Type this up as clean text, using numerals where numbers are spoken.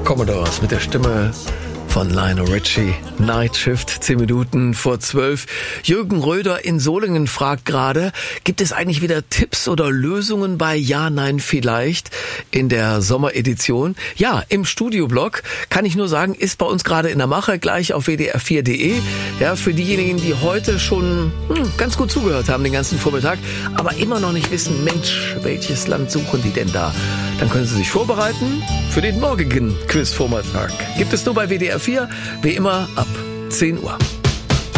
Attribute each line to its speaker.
Speaker 1: Commodores mit der Stimme von Lionel Richie. Night Shift, 10 Minuten vor 12. Jürgen Röder in Solingen fragt gerade, gibt es eigentlich wieder Tipps oder Lösungen bei Ja, Nein, Vielleicht in der Sommeredition? Ja, im Studioblog kann ich nur sagen, ist bei uns gerade in der Mache, gleich auf wdr4.de. Ja, für diejenigen, die heute schon ganz gut zugehört haben den ganzen Vormittag, aber immer noch nicht wissen, Mensch, welches Land suchen die denn da? Dann können Sie sich vorbereiten für den morgigen Quizvormittag. Gibt es nur bei WDR 4, wie immer ab 10 Uhr.